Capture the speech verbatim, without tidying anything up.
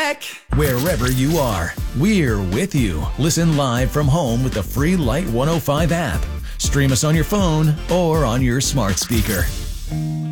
back. Wherever you are, we're with you. Listen live from home with the free Light one oh five app. Stream us on your phone or on your smart speaker.